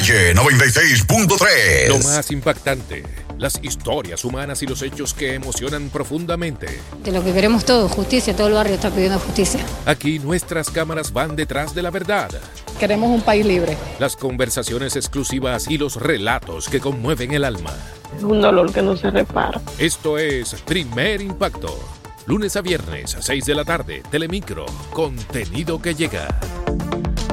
Calle 96.3. Lo más impactante, las historias humanas y los hechos que emocionan profundamente. De lo que queremos todos, justicia, todo el barrio está pidiendo justicia. Aquí nuestras cámaras van detrás de la verdad. Queremos un país libre. Las conversaciones exclusivas y los relatos que conmueven el alma. Es un dolor que no se repara. Esto es Primer Impacto. Lunes a viernes a 6 de la tarde, Telemicro, contenido que llega.